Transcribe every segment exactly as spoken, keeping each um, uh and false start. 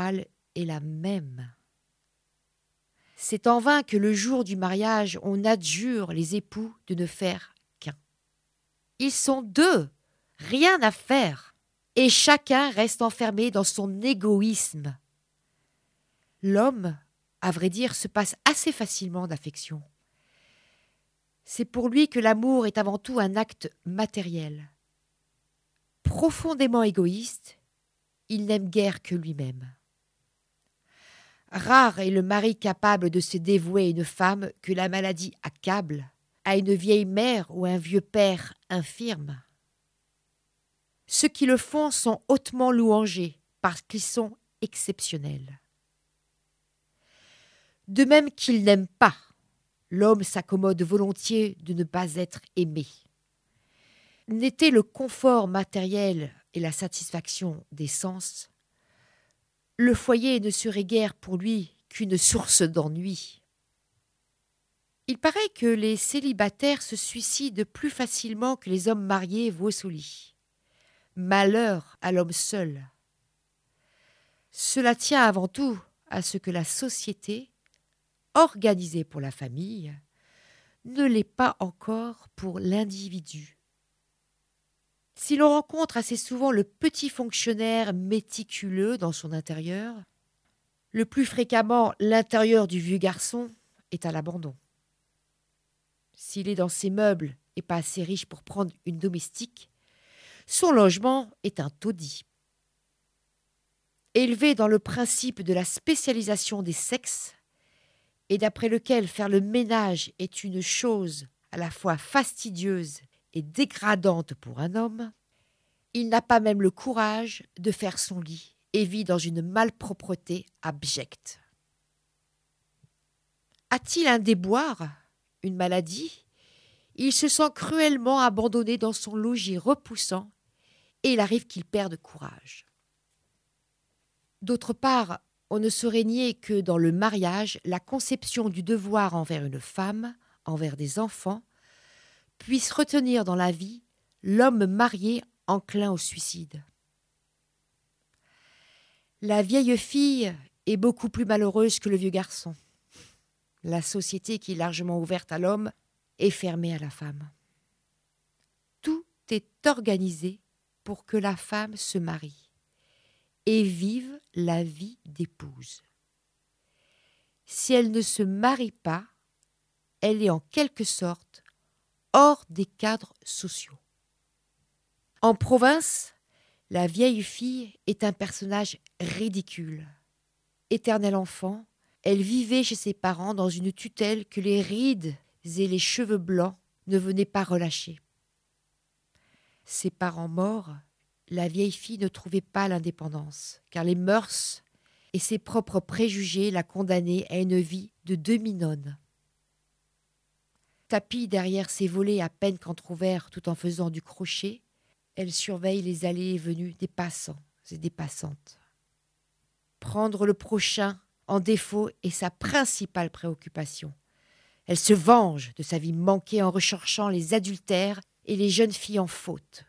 morale est la même. C'est en vain que le jour du mariage, on adjure les époux de ne faire qu'un. Ils sont deux, rien à faire, et chacun reste enfermé dans son égoïsme. L'homme, à vrai dire, se passe assez facilement d'affection. C'est pour lui que l'amour est avant tout un acte matériel. Profondément égoïste, il n'aime guère que lui-même. Rare est le mari capable de se dévouer à une femme que la maladie accable, à une vieille mère ou un vieux père infirme. Ceux qui le font sont hautement louangés parce qu'ils sont exceptionnels. De même qu'il n'aime pas, l'homme s'accommode volontiers de ne pas être aimé. N'était le confort matériel et la satisfaction des sens, le foyer ne serait guère pour lui qu'une source d'ennui. Il paraît que les célibataires se suicident plus facilement que les hommes mariés vont au lit. Malheur à l'homme seul. Cela tient avant tout à ce que la société, organisée pour la famille, ne l'est pas encore pour l'individu. Si l'on rencontre assez souvent le petit fonctionnaire méticuleux dans son intérieur, le plus fréquemment l'intérieur du vieux garçon est à l'abandon. S'il est dans ses meubles et pas assez riche pour prendre une domestique, son logement est un taudis. Élevé dans le principe de la spécialisation des sexes, et d'après lequel faire le ménage est une chose à la fois fastidieuse et dégradante pour un homme, il n'a pas même le courage de faire son lit et vit dans une malpropreté abjecte. A-t-il un déboire, une maladie? Il se sent cruellement abandonné dans son logis repoussant et il arrive qu'il perde courage. D'autre part, on ne saurait nier que dans le mariage, la conception du devoir envers une femme, envers des enfants, puisse retenir dans la vie l'homme marié enclin au suicide. La vieille fille est beaucoup plus malheureuse que le vieux garçon. La société qui est largement ouverte à l'homme est fermée à la femme. Tout est organisé pour que la femme se marie et vive la vie d'épouse. Si elle ne se marie pas, elle est en quelque sorte hors des cadres sociaux. En province, la vieille fille est un personnage ridicule. Éternel enfant, elle vivait chez ses parents dans une tutelle que les rides et les cheveux blancs ne venaient pas relâcher. Ses parents morts, la vieille fille ne trouvait pas l'indépendance, car les mœurs et ses propres préjugés la condamnaient à une vie de demi-nonne. Tapie derrière ses volets à peine qu'entrouverts tout en faisant du crochet, elle surveille les allées et venues des passants et des passantes. Prendre le prochain en défaut est sa principale préoccupation. Elle se venge de sa vie manquée en recherchant les adultères et les jeunes filles en faute.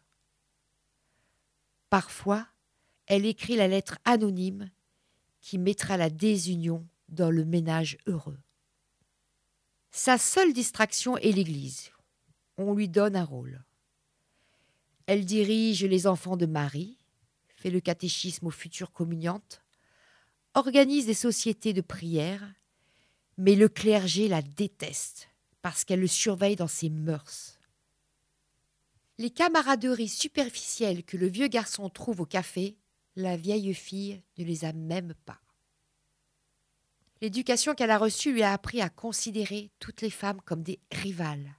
Parfois, elle écrit la lettre anonyme qui mettra la désunion dans le ménage heureux. Sa seule distraction est l'Église. On lui donne un rôle. Elle dirige les enfants de Marie, fait le catéchisme aux futures communiantes, organise des sociétés de prière, mais le clergé la déteste parce qu'elle le surveille dans ses mœurs. Les camaraderies superficielles que le vieux garçon trouve au café, la vieille fille ne les a même pas. L'éducation qu'elle a reçue lui a appris à considérer toutes les femmes comme des rivales.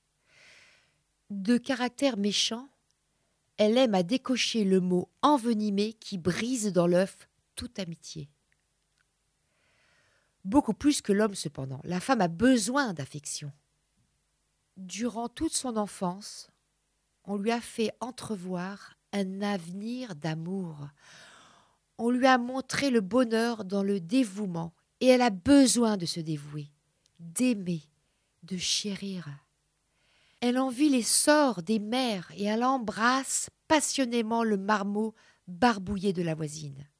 De caractère méchant, elle aime à décocher le mot envenimé qui brise dans l'œuf toute amitié. Beaucoup plus que l'homme cependant, la femme a besoin d'affection. Durant toute son enfance, on lui a fait entrevoir un avenir d'amour. On lui a montré le bonheur dans le dévouement et elle a besoin de se dévouer, d'aimer, de chérir. Elle envie les sorts des mères et elle embrasse passionnément le marmot barbouillé de la voisine.